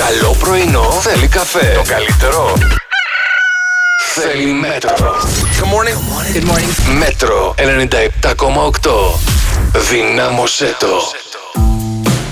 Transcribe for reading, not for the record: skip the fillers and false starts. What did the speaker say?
Καλό πρωινό θέλει καφέ. Το καλύτερο θέλει Μέτρο. Good morning. Good morning. Μέτρο 97,8. Δυνάμωσέ το.